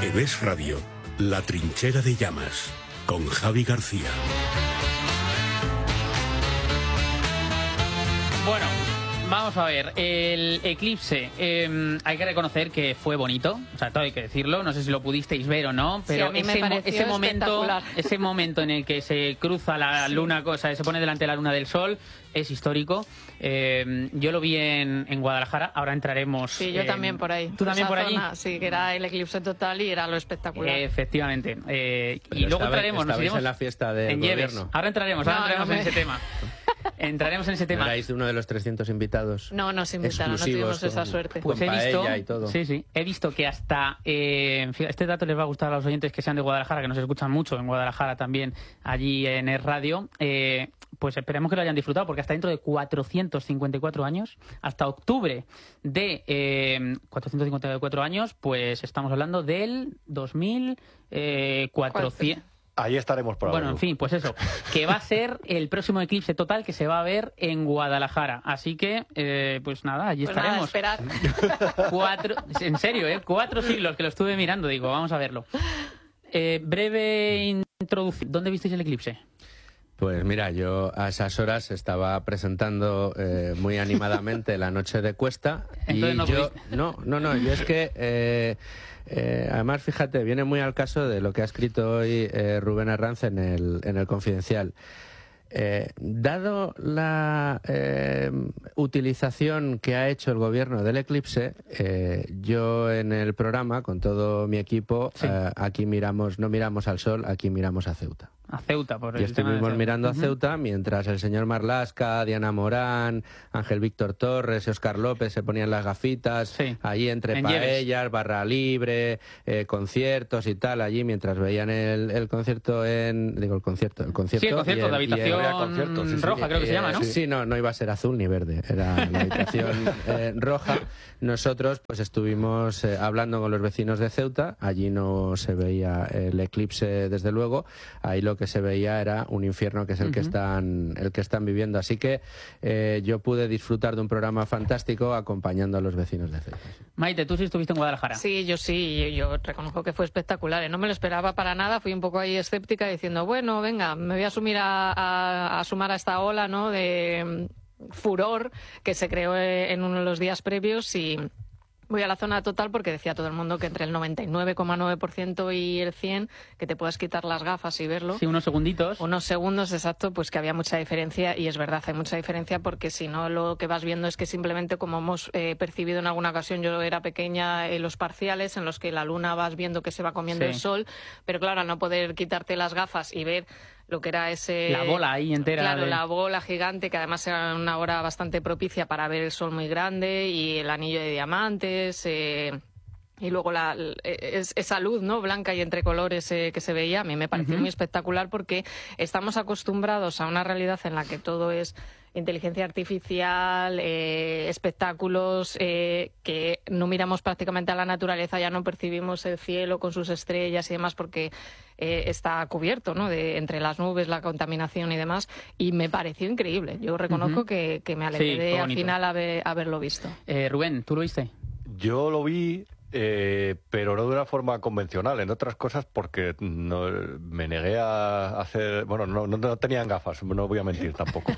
En Es Radio, La Trinchera de Llamas, con Javi García. Bueno, vamos a ver, el eclipse, hay que reconocer que fue bonito, o sea, todo hay que decirlo, no sé si lo pudisteis ver o no, pero sí, a mí me pareció ese momento en el que se cruza la luna, se pone delante de la luna del sol, es histórico. Yo lo vi en Guadalajara, ahora entraremos... Sí, yo también por ahí. ¿Tú también por allí? Sí, que era el eclipse total y era lo espectacular. Efectivamente. Y luego entraremos... Nos iremos en la fiesta del gobierno. Ahora entraremos en ese tema. Entraremos en ese tema. ¿Erais de uno de los 300 invitados? No nos invitaron, no tuvimos esa suerte. Pues he visto que hasta... este dato les va a gustar a los oyentes que sean de Guadalajara, que nos escuchan mucho en Guadalajara también, allí en Es Radio. Pues esperemos que lo hayan disfrutado, porque hasta dentro de 454 años, hasta octubre de 454 años, pues estamos hablando del 2400... Ahí estaremos por ahora. Bueno, en fin, pues eso, que va a ser el próximo eclipse total que se va a ver en Guadalajara. Así que, pues nada, allí estaremos. Nada, esperar. En serio, 4 siglos que lo estuve mirando, digo, vamos a verlo. Breve introducción. ¿Dónde visteis el eclipse? Pues mira, yo a esas horas estaba presentando muy animadamente La Noche de Cuesta. Entonces yo es que... además, fíjate, viene muy al caso de lo que ha escrito hoy Rubén Arranz en el Confidencial. Dado la utilización que ha hecho el gobierno del eclipse, yo en el programa, con todo mi equipo, aquí no miramos al sol, aquí miramos a Ceuta. A Ceuta, por el y estuvimos mirando a Ceuta mientras el señor Marlaska, Diana Morán, Ángel Víctor Torres y Óscar López se ponían las gafitas, allí entre paellas, barra libre, conciertos y tal, allí mientras veían el concierto el concierto de habitación roja, creo que se llama, ¿no? Sí, no iba a ser azul ni verde, era la habitación roja. Nosotros pues estuvimos hablando con los vecinos de Ceuta, allí no se veía el eclipse desde luego, ahí lo que se veía era un infierno que es el que están viviendo, así que yo pude disfrutar de un programa fantástico acompañando a los vecinos de Ceuta. Maite, ¿tú sí estuviste en Guadalajara? Sí, yo reconozco que fue espectacular, no me lo esperaba para nada, fui un poco ahí escéptica diciendo, bueno, venga, me voy a sumar a esta ola, ¿no?, de furor que se creó en uno de los días previos y voy a la zona total porque decía todo el mundo que entre el 99,9% y el 100% que te puedas quitar las gafas y verlo. Sí, unos segunditos. Unos segundos, exacto, pues que había mucha diferencia y es verdad, hay mucha diferencia porque si no lo que vas viendo es que simplemente como hemos percibido en alguna ocasión, yo era pequeña, los parciales en los que la luna vas viendo que se va comiendo el sol, pero claro, al no poder quitarte las gafas y ver lo que era la bola ahí entera. Claro, la bola gigante, que además era una hora bastante propicia para ver el sol muy grande y el anillo de diamantes, y luego esa luz, ¿no?, blanca y entre colores que se veía, a mí me pareció muy espectacular porque estamos acostumbrados a una realidad en la que todo es inteligencia artificial, espectáculos, que no miramos prácticamente a la naturaleza, ya no percibimos el cielo con sus estrellas y demás porque está cubierto, ¿no?, entre las nubes, la contaminación y demás, y me pareció increíble. Yo reconozco que me alegré al final haberlo visto. Rubén, ¿tú lo viste? Yo lo vi, pero no de una forma convencional, en otras cosas porque me negué a hacer... Bueno, no tenían gafas, no voy a mentir tampoco.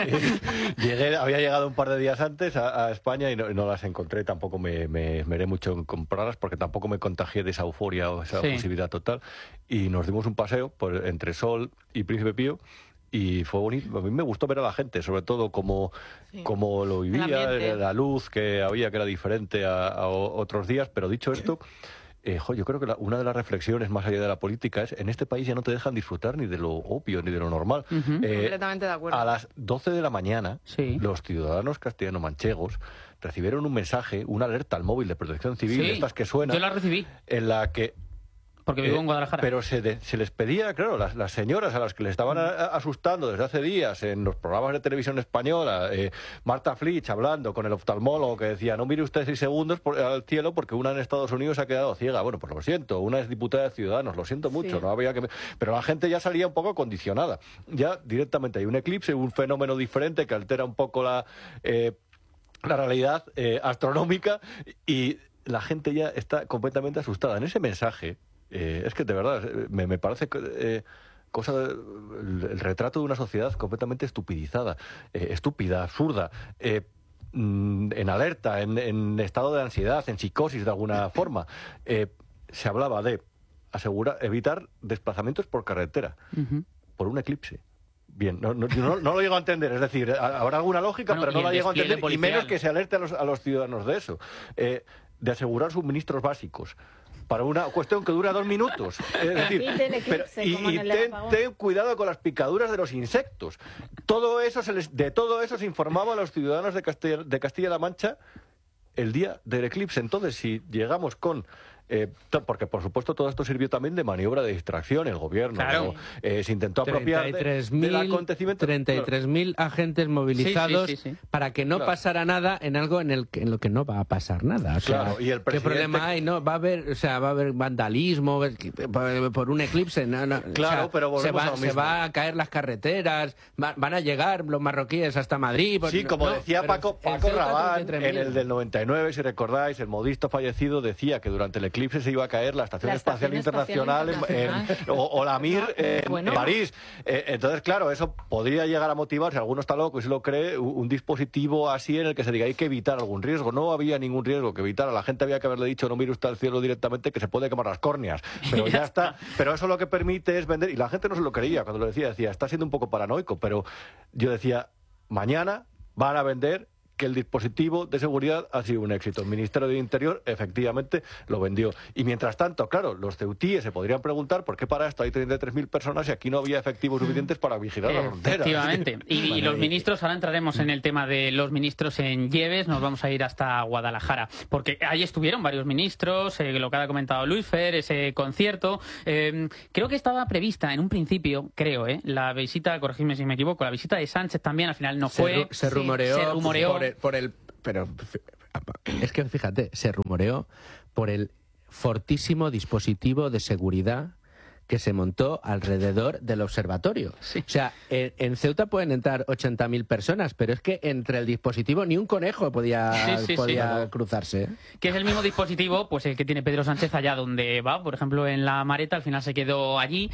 Había llegado un par de días antes a España y no las encontré, tampoco me esmeré mucho en comprarlas porque tampoco me contagié de esa euforia o esa efusividad total. Y nos dimos un paseo entre Sol y Príncipe Pío. Y fue bonito. A mí me gustó ver a la gente, sobre todo cómo lo vivía, la luz que había, que era diferente a otros días. Pero dicho esto, yo creo que una de las reflexiones más allá de la política es, en este país ya no te dejan disfrutar ni de lo obvio ni de lo normal. Completamente de acuerdo. A las 12 de la mañana, los ciudadanos castellano-manchegos recibieron un mensaje, una alerta al móvil de Protección Civil, estas que suenan. Yo la recibí. En la que... Porque vivo en Guadalajara. Pero se les pedía, claro, las señoras a las que le estaban asustando desde hace días en los programas de televisión española, Marta Flitsch hablando con el oftalmólogo que decía, no mire usted 6 segundos al cielo porque una en Estados Unidos ha quedado ciega. Bueno, pues lo siento, una es diputada de Ciudadanos, lo siento mucho, no había que... Pero la gente ya salía un poco condicionada. Ya directamente hay un eclipse, un fenómeno diferente que altera un poco la realidad astronómica y la gente ya está completamente asustada. En ese mensaje, es que de verdad me parece el retrato de una sociedad completamente estupidizada, estúpida, absurda, en alerta, en estado de ansiedad, en psicosis de alguna forma. Se hablaba de evitar desplazamientos por carretera, por un eclipse. Bien, no lo llego a entender, es decir, habrá alguna lógica, pero no la llego a entender, y menos que se alerte a los ciudadanos de eso. De asegurar suministros básicos para una cuestión que dura 2 minutos. Es decir, ten cuidado con las picaduras de los insectos. De todo eso se informaba a los ciudadanos de Castilla-La Mancha el día del eclipse. Entonces, si llegamos con... porque, por supuesto, todo esto sirvió también de maniobra de distracción. El gobierno se intentó apropiar del acontecimiento. 33.000 agentes movilizados para que no pasara nada en algo en lo que no va a pasar nada. O sea, y el presidente... ¿qué problema hay? No, va a haber vandalismo por un eclipse. Claro, pero volvemos a lo mismo. Se va a caer las carreteras, van a llegar los marroquíes hasta Madrid. Sí, como decía Paco Rabanne en el del 99, si recordáis, el modisto fallecido decía que durante el eclipse se iba a caer la Estación Espacial Internacional o la Mir en París. Entonces, claro, eso podría llegar a motivar, si alguno está loco y se lo cree, un dispositivo así en el que se diga hay que evitar algún riesgo. No había ningún riesgo que evitar. A la gente había que haberle dicho no mire usted al cielo directamente que se puede quemar las córneas. Pero ya está. Pero eso lo que permite es vender. Y la gente no se lo creía cuando lo decía está siendo un poco paranoico. Pero yo decía, mañana van a vender que el dispositivo de seguridad ha sido un éxito. El Ministerio del Interior efectivamente lo vendió. Y mientras tanto, claro, los ceutíes se podrían preguntar por qué para esto hay 33.000 personas y aquí no había efectivos suficientes para vigilar la frontera. Efectivamente. Y los ministros, ahora entraremos en el tema de los ministros en Lleves, nos vamos a ir hasta Guadalajara, porque ahí estuvieron varios ministros, lo que ha comentado Luis Fer, ese concierto. Creo que estaba prevista en un principio, la visita, corregidme si me equivoco, la visita de Sánchez también, al final no fue. Se rumoreó. Pero es que fíjate, se rumoreó por el fortísimo dispositivo de seguridad que se montó alrededor del observatorio. Sí. O sea, en Ceuta pueden entrar 80.000 personas, pero es que entre el dispositivo ni un conejo podía cruzarse, ¿eh? Que es el mismo dispositivo, pues el que tiene Pedro Sánchez allá donde va, por ejemplo, en La Mareta, al final se quedó allí.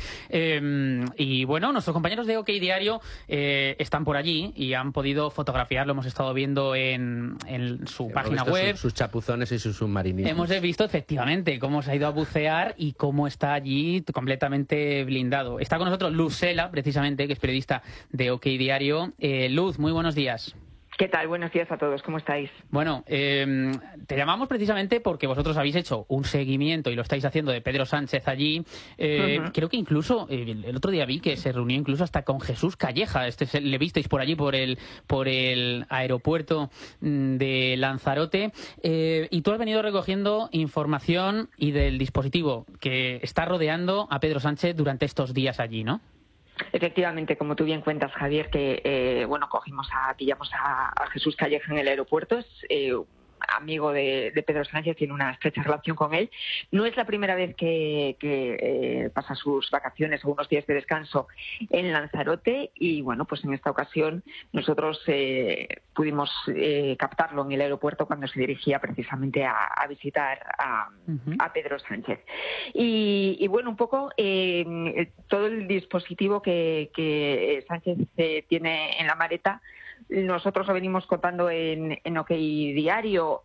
Y bueno, nuestros compañeros de OK Diario están por allí y han podido fotografiar, lo hemos estado viendo en su página web. Sus chapuzones y sus submarinismos. Hemos visto efectivamente cómo se ha ido a bucear y cómo está allí completamente blindado. Está con nosotros Luz Sela, precisamente, que es periodista de OK Diario. Luz, muy buenos días. ¿Qué tal? Buenos días a todos. ¿Cómo estáis? Bueno, te llamamos precisamente porque vosotros habéis hecho un seguimiento y lo estáis haciendo de Pedro Sánchez allí. Creo que incluso el otro día vi que se reunió incluso hasta con Jesús Calleja. Le visteis por allí, por el aeropuerto de Lanzarote. Y tú has venido recogiendo información y del dispositivo que está rodeando a Pedro Sánchez durante estos días allí, ¿no? Efectivamente, como tú bien cuentas, Javier, que pillamos a Jesús Calleja en el aeropuerto. Es amigo de Pedro Sánchez, tiene una estrecha relación con él. No es la primera vez que pasa sus vacaciones o unos días de descanso en Lanzarote y bueno, pues en esta ocasión nosotros pudimos captarlo en el aeropuerto cuando se dirigía precisamente a visitar a Pedro Sánchez. Y bueno, un poco todo el dispositivo que Sánchez tiene en la maleta, nosotros lo venimos contando en OK Diario,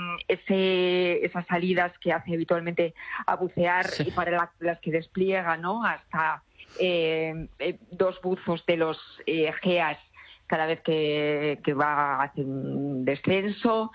esas salidas que hace habitualmente a bucear y para las que despliega, ¿no? Hasta 2 buzos de los GEAS cada vez que va a hacer un descenso.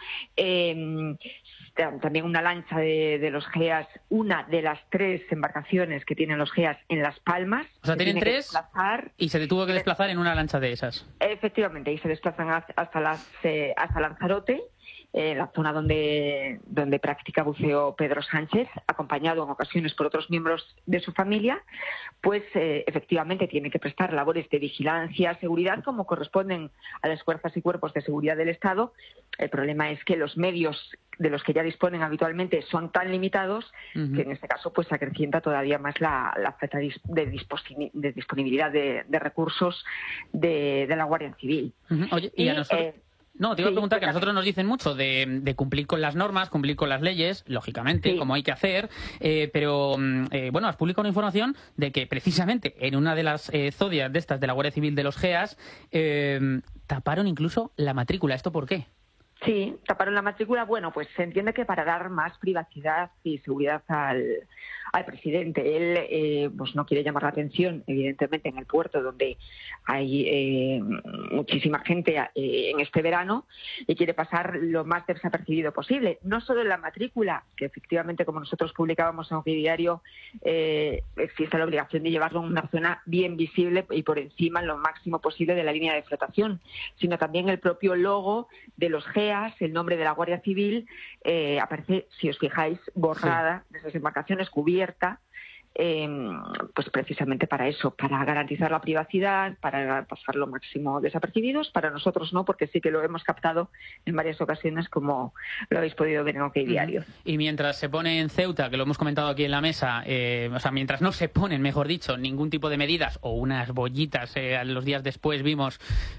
También una lancha de los GEAS, una de las 3 embarcaciones que tienen los GEAS en Las Palmas. O sea, tienen 3 y se tuvo que desplazar en una lancha de esas. Efectivamente, y se desplazan hasta Lanzarote, la zona donde practica buceo Pedro Sánchez, acompañado en ocasiones por otros miembros de su familia, pues efectivamente tiene que prestar labores de vigilancia, seguridad, como corresponden a las fuerzas y cuerpos de seguridad del Estado. El problema es que los medios de los que ya disponen habitualmente son tan limitados que en este caso pues se acrecienta todavía más la falta de disponibilidad de recursos de la Guardia Civil. Oye, y a nosotros... No, te iba a preguntar que a nosotros nos dicen mucho de cumplir con las normas, cumplir con las leyes, lógicamente, como hay que hacer, pero bueno, has publicado una información de que precisamente en una de las zodias de estas de la Guardia Civil de los GEAS taparon incluso la matrícula. ¿Esto por qué? Sí, taparon la matrícula. Bueno, pues se entiende que para dar más privacidad y seguridad al presidente. Él pues no quiere llamar la atención, evidentemente, en el puerto donde hay muchísima gente en este verano y quiere pasar lo más desapercibido posible. No solo en la matrícula, que efectivamente, como nosotros publicábamos en OK Diario, existe la obligación de llevarlo en una zona bien visible y por encima, lo máximo posible, de la línea de flotación, sino también el propio logo de los GEAS, el nombre de la Guardia Civil, aparece, si os fijáis, borrada de esas embarcaciones, cubierta, pues precisamente para eso, para garantizar la privacidad, para pasar lo máximo desapercibidos. Para nosotros no, porque sí que lo hemos captado en varias ocasiones, como lo habéis podido ver en OK Diario. Y mientras se pone en Ceuta, que lo hemos comentado aquí en la mesa, o sea, mientras no se ponen, mejor dicho, ningún tipo de medidas o unas bollitas, los días después vimos,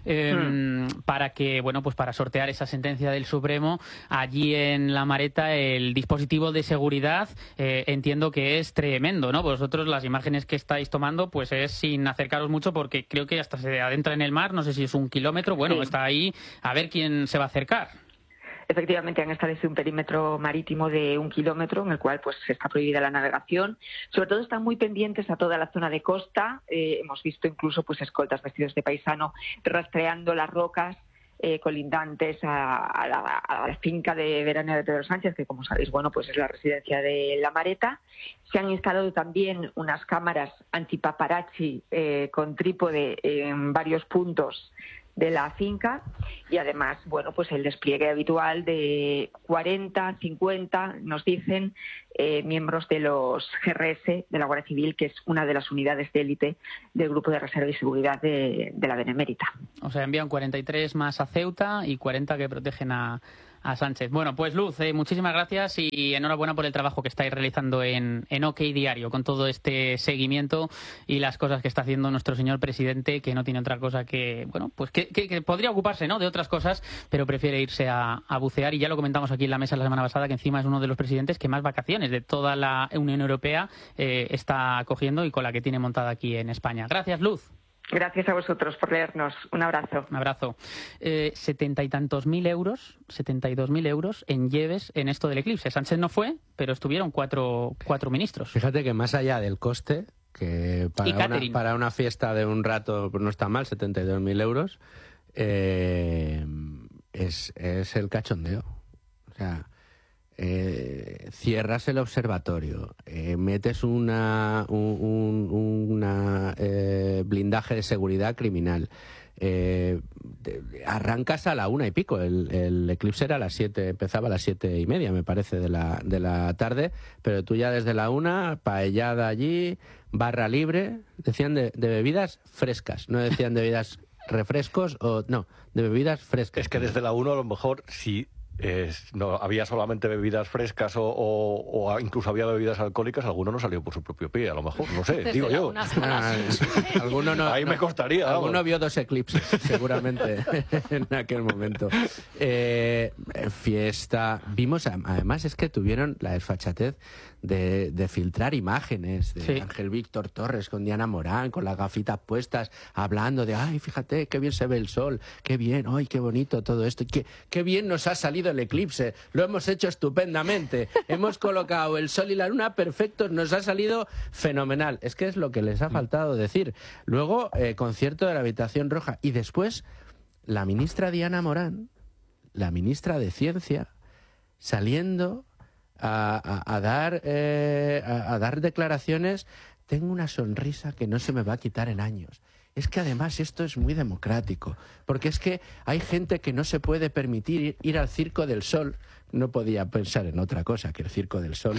para que, bueno, pues para sortear esa sentencia del Supremo, allí en La Mareta el dispositivo de seguridad entiendo que es tremendo, ¿no? Vosotros las imágenes que estáis tomando, pues es sin acercaros mucho, porque creo que hasta se adentra en el mar, no sé si es 1 kilómetro, bueno, está ahí a ver quién se va a acercar. Efectivamente, han establecido un perímetro marítimo de 1 kilómetro en el cual pues está prohibida la navegación. Sobre todo están muy pendientes a toda la zona de costa. Hemos visto incluso pues escoltas vestidos de paisano rastreando las rocas colindantes a la finca de veraneo de Pedro Sánchez, que como sabéis, bueno, pues es la residencia de La Mareta. Se han instalado también unas cámaras antipaparazzi con trípode en varios puntos de la finca y además, bueno, pues el despliegue habitual de 40, 50, nos dicen, miembros de los GRS de la Guardia Civil, que es una de las unidades de élite del Grupo de Reserva y Seguridad de la Benemérita. O sea, envían 43 más a Ceuta y 40 que protegen a Sánchez. Bueno, pues Luz, muchísimas gracias y enhorabuena por el trabajo que estáis realizando en OK Diario, con todo este seguimiento y las cosas que está haciendo nuestro señor presidente, que no tiene otra cosa que, bueno, pues que podría ocuparse, ¿no?, de otras cosas, pero prefiere irse a bucear. Y ya lo comentamos aquí en la mesa la semana pasada, que encima es uno de los presidentes que más vacaciones de toda la Unión Europea está cogiendo y con la que tiene montada aquí en España. Gracias, Luz. Gracias a vosotros por leernos. Un abrazo. Un abrazo. 70 y tantos mil euros, 72.000 euros en lleves en esto del eclipse. Sánchez no fue, pero estuvieron cuatro ministros. Fíjate que más allá del coste, que para una fiesta de un rato pues no está mal, 72.000 euros, es el cachondeo. O sea, cierras el observatorio, metes un blindaje de seguridad criminal, arrancas a la 1 y pico. El eclipse era a las 7, empezaba a las 7:30, me parece, de la tarde, pero tú ya desde la 1, paellada allí, barra libre, decían de bebidas frescas, no decían de bebidas refrescos, no, de bebidas frescas. Es que desde la 1 a lo mejor sí. No había solamente bebidas frescas o incluso había bebidas alcohólicas, alguno no salió por su propio pie, a lo mejor, no sé, digo yo. Alguno no, ahí me costaría. Alguno vio 2 eclipses, seguramente, en aquel momento. Fiesta. Vimos, además, es que tuvieron la desfachatez de filtrar imágenes de Ángel Víctor Torres con Diana Morán, con las gafitas puestas, hablando de, ay, fíjate, qué bien se ve el sol, qué bien, ay, qué bonito todo esto, qué bien nos ha salido el eclipse, lo hemos hecho estupendamente, hemos colocado el sol y la luna perfectos, nos ha salido fenomenal. Es que es lo que les ha faltado decir. Luego, concierto de la Habitación Roja, y después la ministra Diana Morán, la ministra de Ciencia, saliendo a dar declaraciones. Tengo una sonrisa que no se me va a quitar en años. Es que además esto es muy democrático, porque es que hay gente que no se puede permitir ir al Circo del Sol. No podía pensar en otra cosa que el Circo del Sol.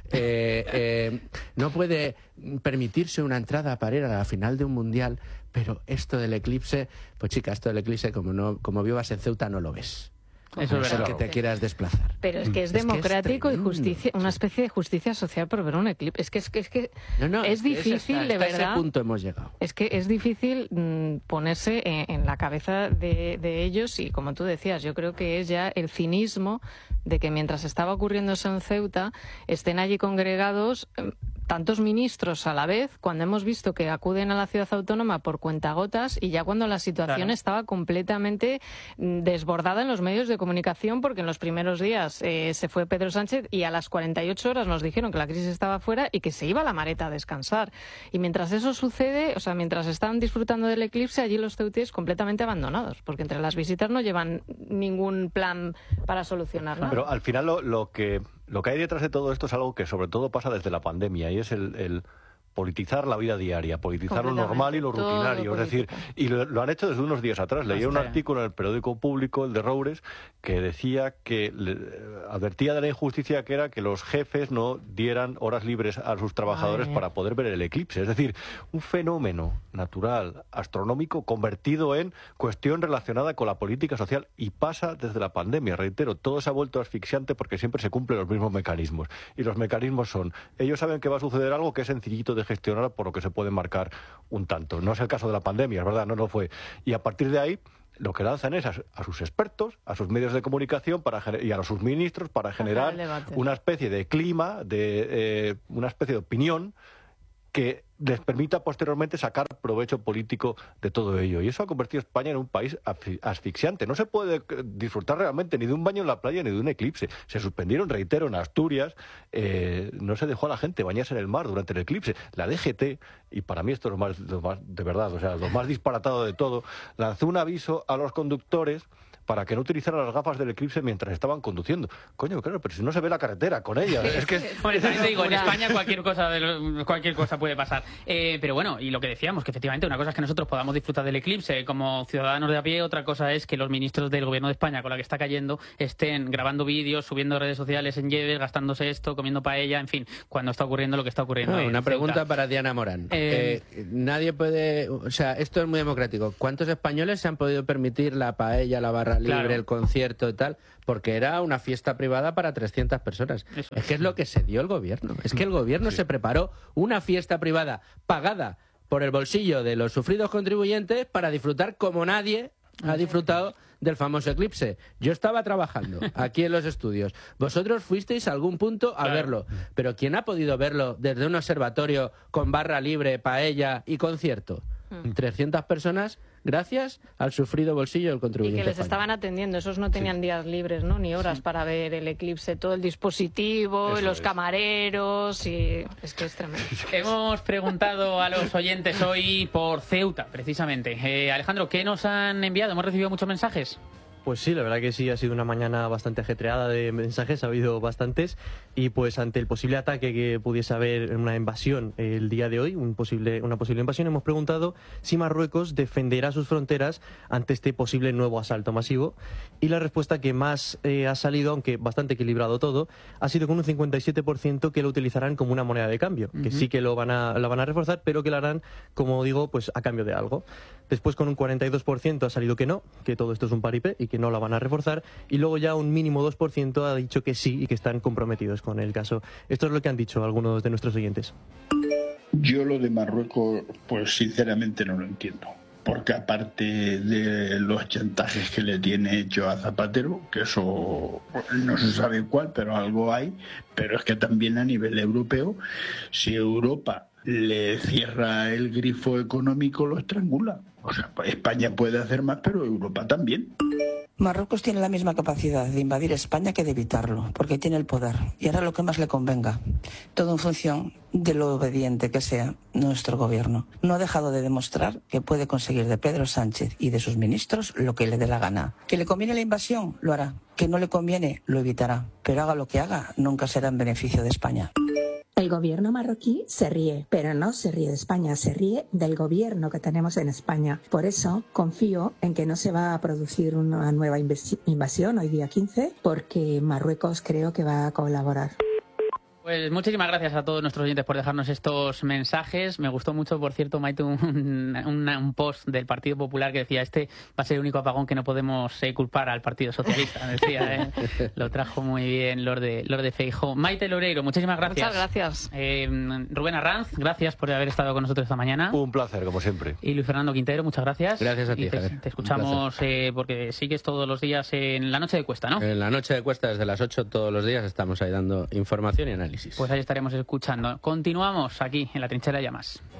No puede permitirse una entrada para ir a la final de un mundial, pero esto del eclipse, pues chica, esto del eclipse, como vivas en Ceuta, no lo ves. Eso es verdad. Que te quieras desplazar. Pero es que es democrático y justicia, una especie de justicia social por ver un eclipse. Es que es difícil, de verdad. A ese punto hemos llegado. Es que es difícil ponerse en la cabeza de ellos y, como tú decías, yo creo que es ya el cinismo de que mientras estaba ocurriendo eso en Ceuta, estén allí congregados tantos ministros a la vez, cuando hemos visto que acuden a la ciudad autónoma por cuentagotas y ya cuando la situación estaba completamente desbordada en los medios de comunicación, porque en los primeros días se fue Pedro Sánchez y a las 48 horas nos dijeron que la crisis estaba fuera y que se iba a la Mareta a descansar. Y mientras eso sucede, o sea, mientras están disfrutando del eclipse, allí los ceutíes completamente abandonados, porque entre las visitas no llevan ningún plan para solucionar nada. Pero al final lo que hay detrás de todo esto es algo que sobre todo pasa desde la pandemia, y es el politizar la vida diaria, politizar lo normal y lo rutinario. Es decir, y lo han hecho desde unos días atrás. Leía un artículo en el periódico Público, el de Roures, que decía que advertía de la injusticia que era que los jefes no dieran horas libres a sus trabajadores para poder ver el eclipse. Es decir, un fenómeno natural, astronómico, convertido en cuestión relacionada con la política social, y pasa desde la pandemia. Reitero, todo se ha vuelto asfixiante porque siempre se cumplen los mismos mecanismos. Y los mecanismos son, ellos saben que va a suceder algo que es sencillito de gestionar, por lo que se puede marcar un tanto. No es el caso de la pandemia, es verdad, no lo fue. Y a partir de ahí, lo que lanzan es a sus expertos, a sus medios de comunicación y a sus ministros para generar una especie de clima, una especie de opinión que les permita posteriormente sacar provecho político de todo ello. Y eso ha convertido a España en un país asfixiante. No se puede disfrutar realmente ni de un baño en la playa ni de un eclipse. Se suspendieron, reitero, en Asturias, no se dejó a la gente bañarse en el mar durante el eclipse. La DGT, y para mí esto es lo más de verdad, o sea, lo más disparatado de todo, lanzó un aviso a los conductores para que no utilizaran las gafas del eclipse mientras estaban conduciendo. Coño, claro, pero si no se ve la carretera con ellas. Es que Hombre, también te digo, en España cualquier cosa puede pasar. Pero bueno, y lo que decíamos, que efectivamente una cosa es que nosotros podamos disfrutar del eclipse como ciudadanos de a pie, otra cosa es que los ministros del gobierno de España, con la que está cayendo, estén grabando vídeos, subiendo redes sociales en Lleves, gastándose esto, comiendo paella, en fin, cuando está ocurriendo lo que está ocurriendo. Una pregunta para Diana Morán. Nadie puede... O sea, esto es muy democrático. ¿Cuántos españoles se han podido permitir la paella, la barra libre, el concierto y tal? Porque era una fiesta privada para 300 personas. Es que es lo que se dio el gobierno. Es que el gobierno se preparó una fiesta privada pagada por el bolsillo de los sufridos contribuyentes para disfrutar como nadie ha disfrutado del famoso eclipse. Yo estaba trabajando aquí en los estudios. Vosotros fuisteis a algún punto a verlo. Pero ¿quién ha podido verlo desde un observatorio con barra libre, paella y concierto? 300 personas gracias al sufrido bolsillo del contribuyente. Y que les estaban atendiendo, esos no tenían días libres, ¿no? Ni horas para ver el eclipse, todo el dispositivo, los camareros, y es que es tremendo. Hemos preguntado a los oyentes hoy por Ceuta, precisamente. Alejandro, ¿qué nos han enviado? ¿Hemos recibido muchos mensajes? Pues sí, la verdad que sí, ha sido una mañana bastante ajetreada de mensajes, ha habido bastantes, y pues ante el posible ataque que pudiese haber una invasión el día de hoy, una posible invasión, hemos preguntado si Marruecos defenderá sus fronteras ante este posible nuevo asalto masivo, y la respuesta que más ha salido, aunque bastante equilibrado todo, ha sido con un 57% que lo utilizarán como una moneda de cambio, que sí que lo van a reforzar, pero que lo harán, como digo, pues a cambio de algo. Después con un 42% ha salido que no, que todo esto es un paripé y que no la van a reforzar, y luego ya un mínimo 2% ha dicho que sí y que están comprometidos con el caso. Esto es lo que han dicho algunos de nuestros oyentes. Yo lo de Marruecos, pues sinceramente no lo entiendo. Porque aparte de los chantajes que le tiene hecho a Zapatero, que eso no se sabe cuál, pero algo hay, pero es que también a nivel europeo, si Europa le cierra el grifo económico, lo estrangula. O sea, España puede hacer más, pero Europa también. Marruecos tiene la misma capacidad de invadir España que de evitarlo, porque tiene el poder y hará lo que más le convenga. Todo en función de lo obediente que sea nuestro gobierno. No ha dejado de demostrar que puede conseguir de Pedro Sánchez y de sus ministros lo que le dé la gana. ¿Que le conviene la invasión? Lo hará. ¿Que no le conviene? Lo evitará. Pero haga lo que haga, nunca será en beneficio de España. El gobierno marroquí se ríe, pero no se ríe de España, se ríe del gobierno que tenemos en España. Por eso confío en que no se va a producir una nueva invasión hoy día 15, porque Marruecos creo que va a colaborar. Pues muchísimas gracias a todos nuestros oyentes por dejarnos estos mensajes. Me gustó mucho, por cierto, Maite, un post del Partido Popular que decía: este va a ser el único apagón que no podemos culpar al Partido Socialista. Decía, lo trajo muy bien Lord de Feijóo. Maite Loureiro, muchísimas gracias. Muchas gracias. Rubén Arranz, gracias por haber estado con nosotros esta mañana. Un placer, como siempre. Y Luis Fernando Quintero, muchas gracias. Gracias a ti, Te escuchamos porque sigues todos los días en la Noche de Cuesta, ¿no? En la Noche de Cuesta, desde las 8 todos los días, estamos ahí dando información y análisis. Pues ahí estaremos escuchando. Continuamos aquí en La Trinchera de Llamas.